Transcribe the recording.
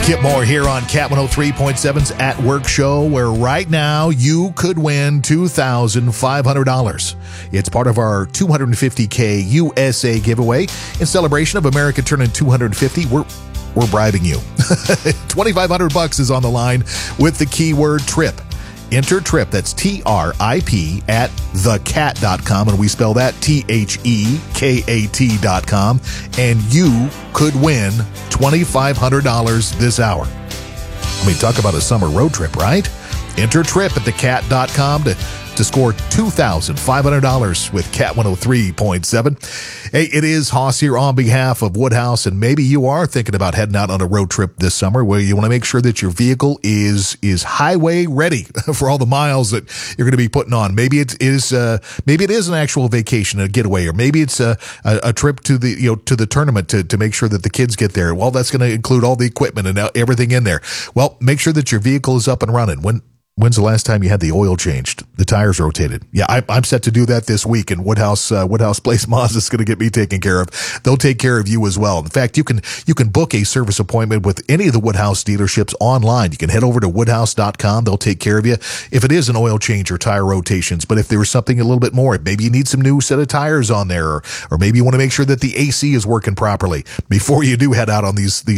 Kip Moore here on Cat 103.7's At Work Show, where right now you could win $2,500. It's part of our $250K USA giveaway. In celebration of America turning 250, we're bribing you. $2,500 is on the line with the keyword TRIP. Enter TRIP, that's TRIP, at thecat.com, and we spell that THEKAT.com, and you could win $2,500 this hour. I mean, talk about a summer road trip, right? Enter TRIP at thecat.com to score $2,500 with Cat 103.7. Hey, it is Hoss here on behalf of Woodhouse, and maybe you are thinking about heading out on a road trip this summer where you want to make sure that your vehicle is highway ready for all the miles that you're going to be putting on. Maybe it is an actual vacation, a getaway, or maybe it's a trip to the tournament to make sure that the kids get there. Well, that's going to include all the equipment and everything in there. Well, make sure that your vehicle is up and running. When's the last time you had the oil changed, the tires rotated? Yeah, I'm set to do that this week, and Woodhouse Place Mazda is going to get me taken care of. They'll take care of you as well. In fact, you can book a service appointment with any of the Woodhouse dealerships online. You can head over to woodhouse.com. They'll take care of you if it is an oil change or tire rotations. But if there was something a little bit more, maybe you need some new set of tires on there, or maybe you want to make sure that the AC is working properly before you do head out on these